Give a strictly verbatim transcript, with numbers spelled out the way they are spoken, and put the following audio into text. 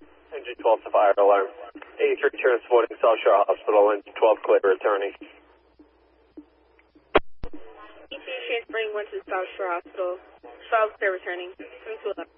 Engine twelve to fire alarm. eighty-three transporting South Shore Hospital, engine twelve clear returning. E T transporting one to South Shore Hospital, twelve clear returning. three two eleven.